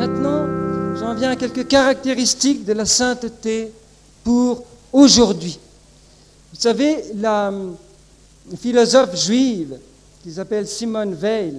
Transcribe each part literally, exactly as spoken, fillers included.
Maintenant, j'en viens à quelques caractéristiques de la sainteté pour aujourd'hui. Vous savez, la philosophe juive qui s'appelle Simone Weil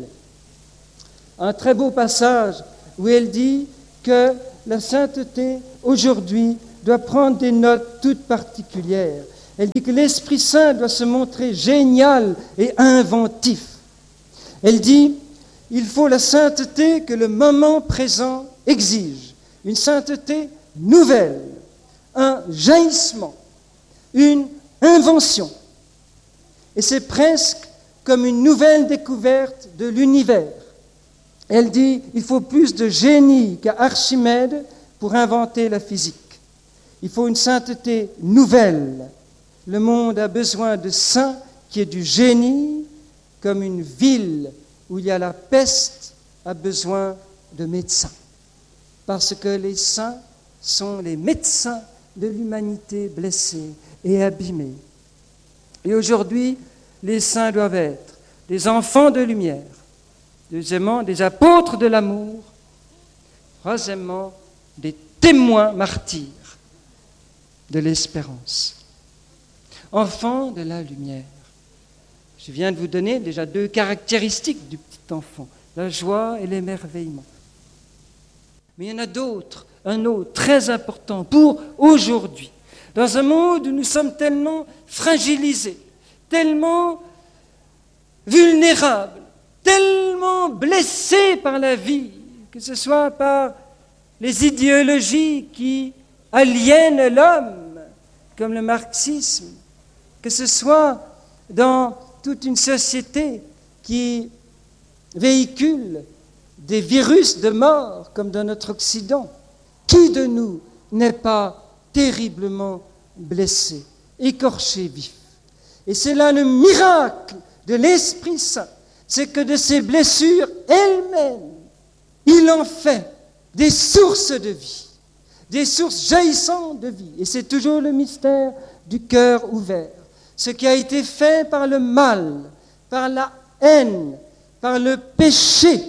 a un très beau passage où elle dit que la sainteté aujourd'hui doit prendre des notes toutes particulières. Elle dit que l'Esprit Saint doit se montrer génial et inventif. Elle dit, il faut la sainteté que le moment présent exige, une sainteté nouvelle, un jaillissement, une invention. Et c'est presque comme une nouvelle découverte de l'univers. Elle dit, il faut plus de génie qu'à Archimède pour inventer la physique. Il faut une sainteté nouvelle. Le monde a besoin de saints qui aient du génie, comme une ville où il y a la peste a besoin de médecins. Parce que les saints sont les médecins de l'humanité blessée et abîmée. Et aujourd'hui, les saints doivent être des enfants de lumière, deuxièmement, des apôtres de l'amour, troisièmement, des témoins martyrs de l'espérance. Enfants de la lumière. Je viens de vous donner déjà deux caractéristiques du petit enfant, la joie et l'émerveillement. Mais il y en a d'autres, un autre très important pour aujourd'hui. Dans un monde où nous sommes tellement fragilisés, tellement vulnérables, tellement blessés par la vie, que ce soit par les idéologies qui aliènent l'homme, comme le marxisme, que ce soit dans toute une société qui véhicule des virus de mort, comme dans notre Occident. Qui de nous n'est pas terriblement blessé, écorché vif? Et c'est là le miracle de l'Esprit Saint, c'est que de ces blessures elles-mêmes, il en fait des sources de vie, des sources jaillissantes de vie. Et c'est toujours le mystère du cœur ouvert. Ce qui a été fait par le mal, par la haine, par le péché,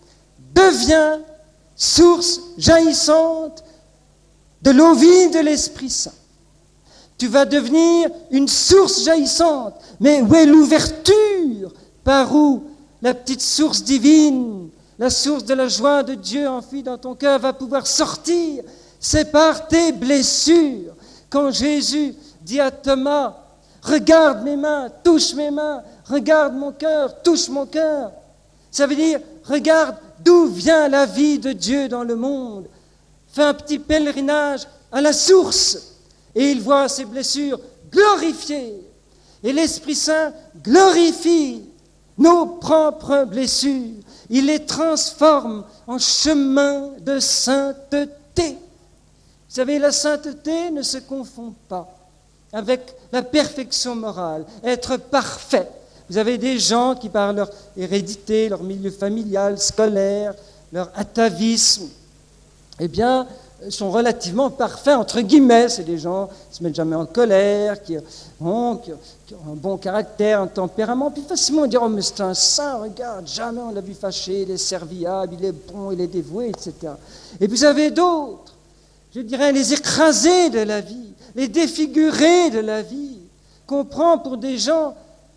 devient source jaillissante de l'eau vive de l'Esprit Saint. Tu vas devenir une source jaillissante. Mais où est l'ouverture par où la petite source divine, la source de la joie de Dieu enfuie dans ton cœur va pouvoir sortir? C'est par tes blessures. Quand Jésus dit à Thomas, regarde mes mains, touche mes mains, regarde mon cœur, touche mon cœur. Ça veut dire, regarde d'où vient la vie de Dieu dans le monde. Fais un petit pèlerinage à la source et il voit ses blessures glorifiées. Et l'Esprit Saint glorifie nos propres blessures. Il les transforme en chemin de sainteté. Vous savez, la sainteté ne se confond pas avec la perfection morale, être parfait. Vous avez des gens qui, par leur hérédité, leur milieu familial, scolaire, leur atavisme, eh bien, sont relativement parfaits, entre guillemets. C'est des gens qui ne se mettent jamais en colère, qui ont, qui, qui ont un bon caractère, un tempérament. Puis facilement, on dit, oh, mais c'est un saint, regarde, jamais on l'a vu fâché, il est serviable, il est bon, il est dévoué, et cetera. Et puis vous avez d'autres, je dirais, les écrasés de la vie, les défigurés de la vie, qu'on prend pour des gens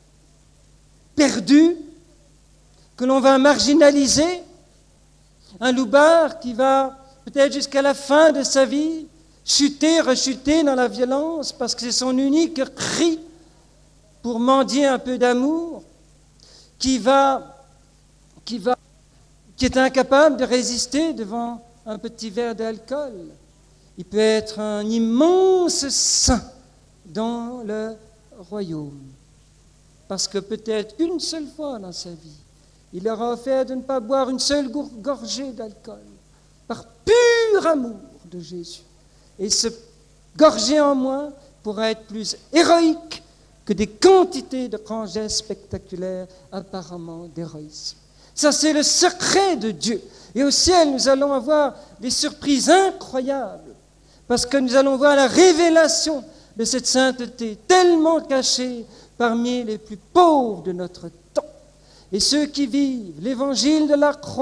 perdus, que l'on va marginaliser, un loupard qui va peut-être jusqu'à la fin de sa vie chuter, rechuter dans la violence parce que c'est son unique cri pour mendier un peu d'amour, qui va, qui va, qui est incapable de résister devant un petit verre d'alcool. Il peut être un immense saint dans le royaume. Parce que peut-être une seule fois dans sa vie, il aura offert de ne pas boire une seule gorgée d'alcool, par pur amour de Jésus. Et ce gorgée en moins pourra être plus héroïque que des quantités de grands gestes spectaculaires apparemment d'héroïsme. Ça, c'est le secret de Dieu. Et au ciel, nous allons avoir des surprises incroyables, parce que nous allons voir la révélation de cette sainteté tellement cachée parmi les plus pauvres de notre temps. Et ceux qui vivent l'évangile de la croix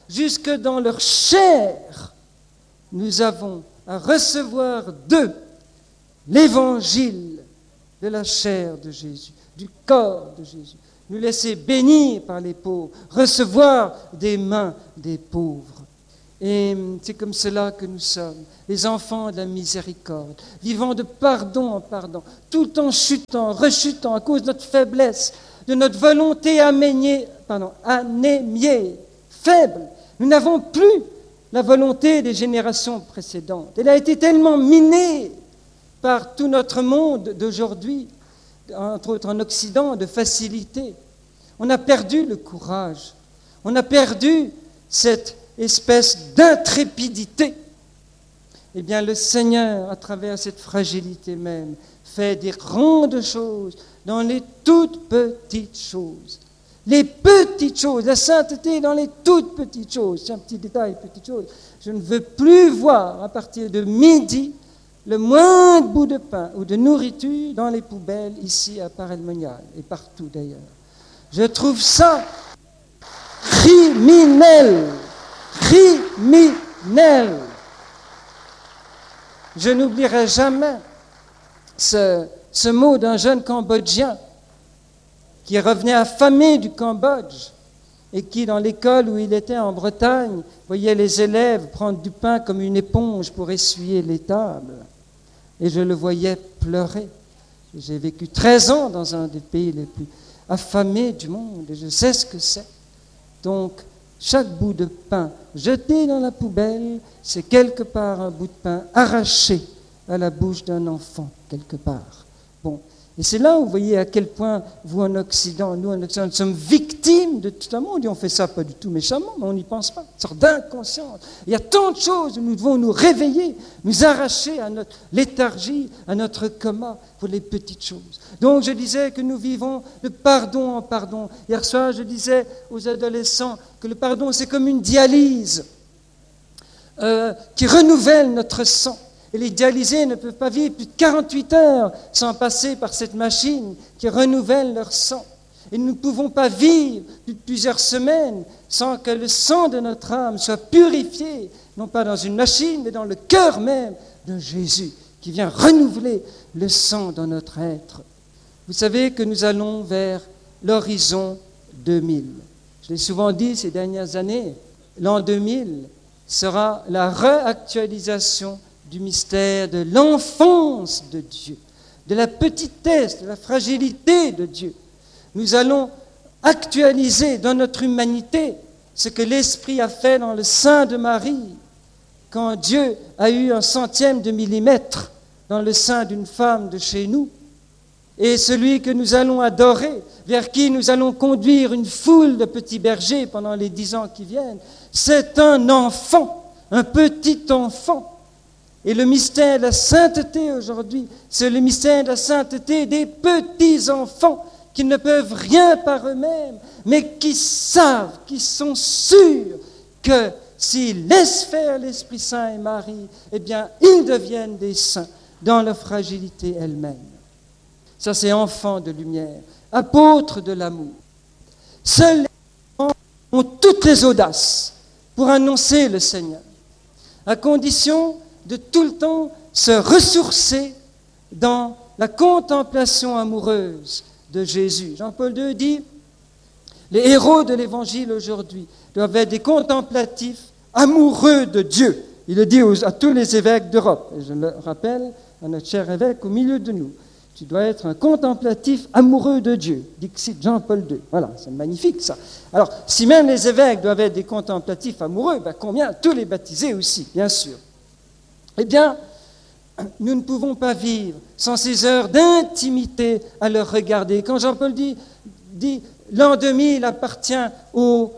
jusque dans leur chair, nous avons à recevoir d'eux l'évangile de la chair de Jésus, du corps de Jésus. Nous laisser bénir par les pauvres, recevoir des mains des pauvres. Et c'est comme cela que nous sommes, les enfants de la miséricorde, vivant de pardon en pardon, tout le temps chutant, rechutant à cause de notre faiblesse, de notre volonté anémiée, pardon, anémiée, faible. Nous n'avons plus la volonté des générations précédentes. Elle a été tellement minée par tout notre monde d'aujourd'hui, entre autres en Occident, de facilité. On a perdu le courage, on a perdu cette espèce d'intrépidité. Eh bien, le Seigneur, à travers cette fragilité même, fait des grandes choses dans les toutes petites choses. Les petites choses, la sainteté dans les toutes petites choses. C'est un petit détail, petite chose. Je ne veux plus voir à partir de midi le moindre bout de pain ou de nourriture dans les poubelles ici à Paray-le-Monial et partout d'ailleurs. Je trouve ça criminel. Criminel. Je n'oublierai jamais ce, ce mot d'un jeune Cambodgien qui revenait affamé du Cambodge et qui, dans l'école où il était en Bretagne, voyait les élèves prendre du pain comme une éponge pour essuyer les tables. Et je le voyais pleurer. J'ai vécu treize ans dans un des pays les plus affamés du monde et je sais ce que c'est. Donc, chaque bout de pain jeté dans la poubelle, c'est quelque part un bout de pain arraché à la bouche d'un enfant, quelque part. Bon. Et c'est là où vous voyez à quel point, vous en Occident, nous en Occident, nous sommes victimes de tout un monde. Et on fait ça pas du tout méchamment, mais on n'y pense pas. Une sorte d'inconscience. Il y a tant de choses où nous devons nous réveiller, nous arracher à notre léthargie, à notre coma, pour les petites choses. Donc je disais que nous vivons de pardon en pardon. Hier soir, je disais aux adolescents que le pardon, c'est comme une dialyse euh, qui renouvelle notre sang. Et les dialysés ne peuvent pas vivre plus de quarante-huit heures sans passer par cette machine qui renouvelle leur sang. Et nous ne pouvons pas vivre plus de plusieurs semaines sans que le sang de notre âme soit purifié, non pas dans une machine, mais dans le cœur même de Jésus, qui vient renouveler le sang dans notre être. Vous savez que nous allons vers l'horizon deux mille. Je l'ai souvent dit ces dernières années, l'an deux mille sera la réactualisation du mystère de l'enfance de Dieu, de la petitesse, de la fragilité de Dieu. Nous allons actualiser dans notre humanité ce que l'Esprit a fait dans le sein de Marie, quand Dieu a eu un centième de millimètre dans le sein d'une femme de chez nous. Et celui que nous allons adorer, vers qui nous allons conduire une foule de petits bergers pendant les dix ans qui viennent, c'est un enfant, un petit enfant. Et le mystère de la sainteté aujourd'hui, c'est le mystère de la sainteté des petits-enfants qui ne peuvent rien par eux-mêmes, mais qui savent, qui sont sûrs que s'ils laissent faire l'Esprit Saint et Marie, eh bien, ils deviennent des saints dans leur fragilité elle-même. Ça, c'est enfants de lumière, apôtres de l'amour. Seuls les enfants ont toutes les audaces pour annoncer le Seigneur, à condition de tout le temps se ressourcer dans la contemplation amoureuse de Jésus. Jean-Paul deux dit, les héros de l'Évangile aujourd'hui doivent être des contemplatifs amoureux de Dieu. Il le dit aux, à tous les évêques d'Europe. Et je le rappelle à notre cher évêque au milieu de nous. Tu dois être un contemplatif amoureux de Dieu. Dixit Jean-Paul deux. Voilà, c'est magnifique ça. Alors, si même les évêques doivent être des contemplatifs amoureux, ben combien tous les baptisés aussi, bien sûr. Eh bien, nous ne pouvons pas vivre sans ces heures d'intimité à leur regarder. Quand Jean-Paul dit, dit l'an deux mille appartient aux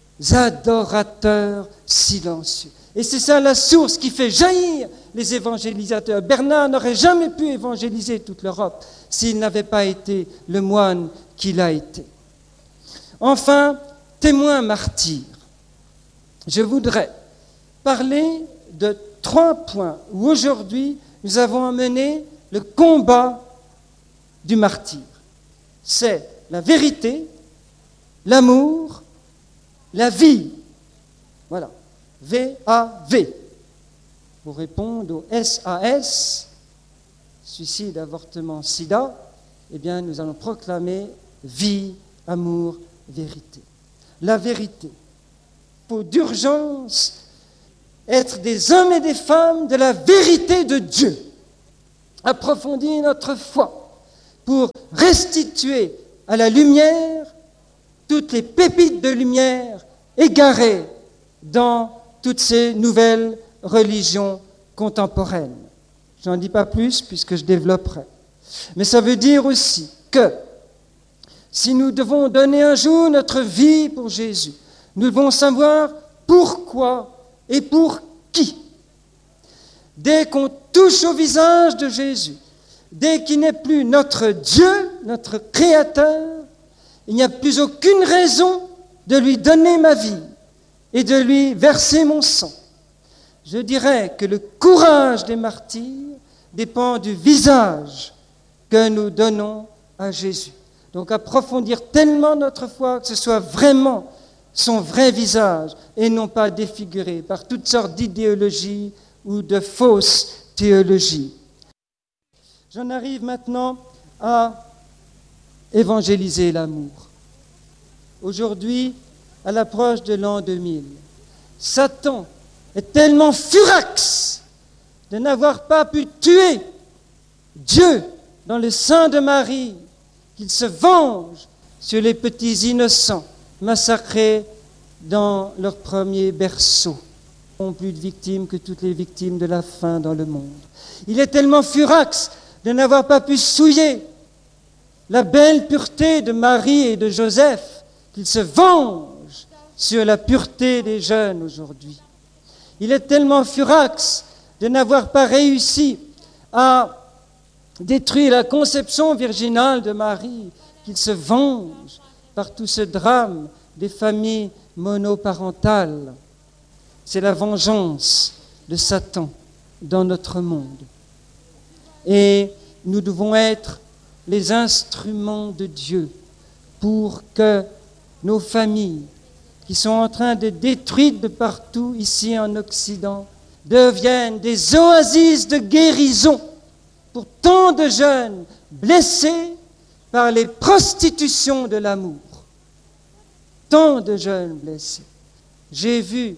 adorateurs silencieux. Et c'est ça la source qui fait jaillir les évangélisateurs. Bernard n'aurait jamais pu évangéliser toute l'Europe s'il n'avait pas été le moine qu'il a été. Enfin, témoin martyr. Je voudrais parler de trois points où aujourd'hui nous avons mené le combat du martyr. C'est la vérité, l'amour, la vie. Voilà. V A V. Pour répondre au S A S, suicide, avortement, sida, eh bien, nous allons proclamer vie, amour, vérité. La vérité. Il faut d'urgence être des hommes et des femmes de la vérité de Dieu. Approfondir notre foi pour restituer à la lumière toutes les pépites de lumière égarées dans toutes ces nouvelles religions contemporaines. Je n'en dis pas plus puisque je développerai. Mais ça veut dire aussi que si nous devons donner un jour notre vie pour Jésus, nous devons savoir pourquoi et pour qui. Dès qu'on touche au visage de Jésus, dès qu'il n'est plus notre Dieu, notre Créateur, il n'y a plus aucune raison de lui donner ma vie et de lui verser mon sang. Je dirais que le courage des martyrs dépend du visage que nous donnons à Jésus. Donc approfondir tellement notre foi que ce soit vraiment son vrai visage et non pas défiguré par toutes sortes d'idéologies ou de fausses théologies. J'en arrive maintenant à évangéliser l'amour. Aujourd'hui, à l'approche de l'an deux mille, Satan est tellement furax de n'avoir pas pu tuer Dieu dans le sein de Marie qu'il se venge sur les petits innocents massacrés dans leur premier berceau. Ils n'ont plus de victimes que toutes les victimes de la faim dans le monde. Il est tellement furax de n'avoir pas pu souiller la belle pureté de Marie et de Joseph qu'il se venge sur la pureté des jeunes aujourd'hui. Il est tellement furax de n'avoir pas réussi à détruire la conception virginale de Marie qu'il se venge par tout ce drame des familles monoparentales. C'est la vengeance de Satan dans notre monde. Et nous devons être les instruments de Dieu pour que nos familles, qui sont en train de détruire de partout ici en Occident, deviennent des oasis de guérison pour tant de jeunes blessés par les prostitutions de l'amour. Tant de jeunes blessés. J'ai vu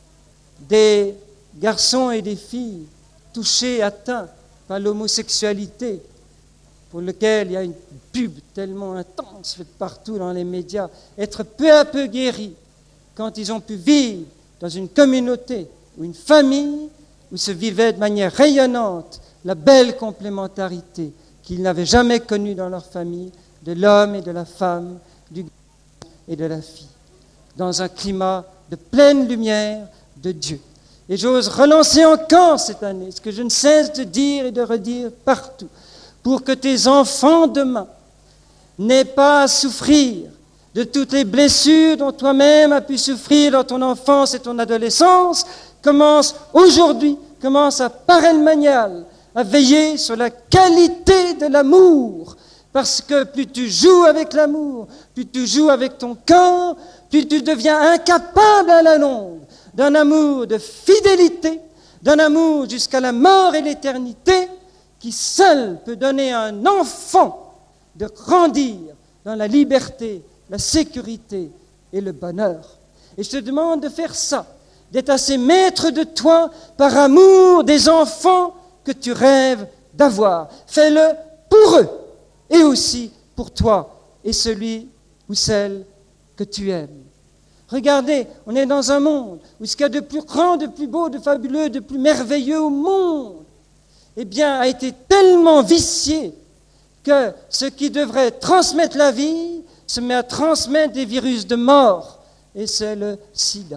des garçons et des filles touchés, atteints par l'homosexualité, pour lequel il y a une pub tellement intense faite partout dans les médias, être peu à peu guéris quand ils ont pu vivre dans une communauté ou une famille où se vivait de manière rayonnante la belle complémentarité qu'ils n'avaient jamais connue dans leur famille, de l'homme et de la femme, du garçon et de la fille, dans un climat de pleine lumière de Dieu. Et j'ose relancer encore cette année ce que je ne cesse de dire et de redire partout, pour que tes enfants demain n'aient pas à souffrir de toutes les blessures dont toi-même as pu souffrir dans ton enfance et ton adolescence. Commence aujourd'hui, commence à parelle-maniale à veiller sur la qualité de l'amour, parce que plus tu joues avec l'amour, plus tu joues avec ton corps, plus tu deviens incapable à la longue d'un amour de fidélité, d'un amour jusqu'à la mort et l'éternité, qui seul peut donner à un enfant de grandir dans la liberté, la sécurité et le bonheur. Et je te demande de faire ça, d'être assez maître de toi par amour des enfants que tu rêves d'avoir. Fais-le pour eux et aussi pour toi et celui ou celle que tu aimes. Regardez, on est dans un monde où ce qu'il y a de plus grand, de plus beau, de fabuleux, de plus merveilleux au monde, eh bien, a été tellement vicié que ce qui devrait transmettre la vie se met à transmettre des virus de mort, et c'est le sida.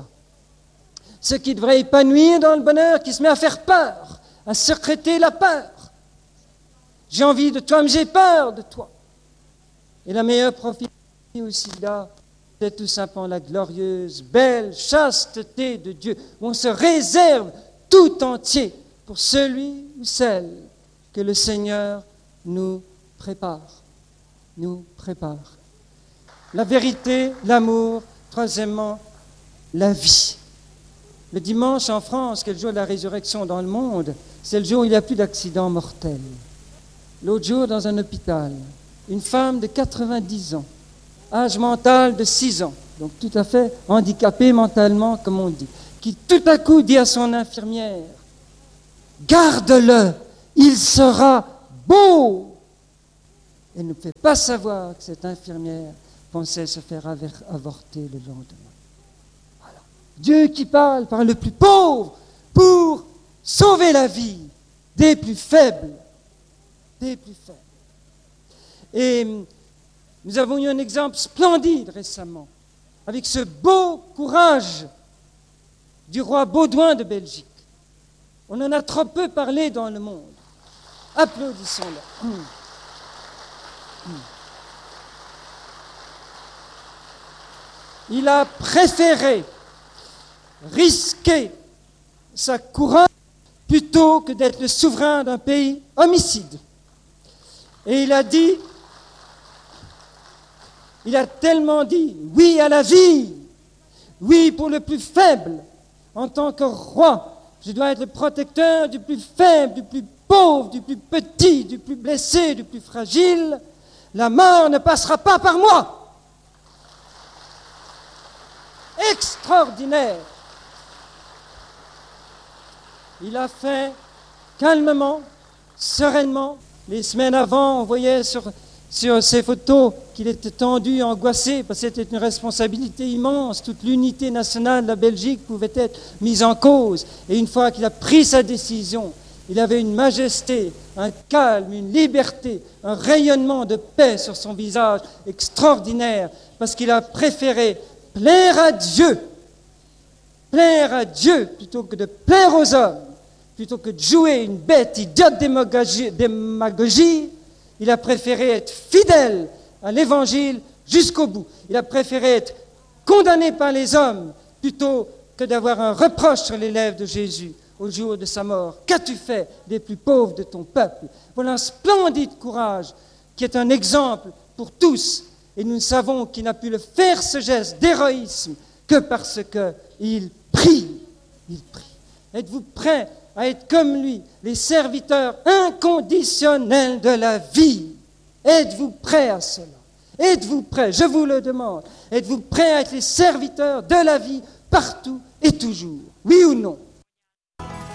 Ce qui devrait épanouir dans le bonheur, qui se met à faire peur, à sécréter la peur. J'ai envie de toi, mais j'ai peur de toi. Et la meilleure prophétie au sida, c'est tout simplement la glorieuse, belle chasteté de Dieu, où on se réserve tout entier pour celui ou celle que le Seigneur nous prépare. Nous prépare. La vérité, l'amour, troisièmement, la vie. Le dimanche en France, qui est le jour de la résurrection dans le monde, c'est le jour où il n'y a plus d'accidents mortels. L'autre jour, dans un hôpital, une femme de quatre-vingt-dix ans, âge mental de six ans, donc tout à fait handicapée mentalement, comme on dit, qui tout à coup dit à son infirmière, « Garde-le, il sera beau !» Elle ne peut pas savoir que cette infirmière pensait se faire avorter le lendemain. Voilà. Dieu qui parle par le plus pauvre pour sauver la vie des plus faibles. Des plus faibles. Et nous avons eu un exemple splendide récemment, avec ce beau courage du roi Baudouin de Belgique. On en a trop peu parlé dans le monde. Applaudissons-le. Mmh. Mmh. Il a préféré risquer sa couronne plutôt que d'être le souverain d'un pays homicide. Et il a dit, il a tellement dit, oui à la vie, oui pour le plus faible. En tant que roi, je dois être le protecteur du plus faible, du plus pauvre, du plus petit, du plus blessé, du plus fragile. La mort ne passera pas par moi. Extraordinaire. Il a fait calmement, sereinement. Les semaines avant, on voyait sur, sur ces photos qu'il était tendu, angoissé, parce que c'était une responsabilité immense. Toute l'unité nationale de la Belgique pouvait être mise en cause. Et une fois qu'il a pris sa décision, il avait une majesté, un calme, une liberté, un rayonnement de paix sur son visage extraordinaire, parce qu'il a préféré plaire à Dieu, plaire à Dieu plutôt que de plaire aux hommes, plutôt que de jouer une bête idiote démagogie, démagogie, il a préféré être fidèle à l'Évangile jusqu'au bout. Il a préféré être condamné par les hommes plutôt que d'avoir un reproche sur les lèvres de Jésus au jour de sa mort. Qu'as-tu fait des plus pauvres de ton peuple? Voilà un splendide courage qui est un exemple pour tous. Et nous savons qu'il n'a pu le faire, ce geste d'héroïsme, que parce qu'il prie. Il prie. Êtes-vous prêts à être comme lui, les serviteurs inconditionnels de la vie? Êtes-vous prêts à cela? Êtes-vous prêts? Je vous le demande. Êtes-vous prêts à être les serviteurs de la vie partout et toujours? Oui ou non?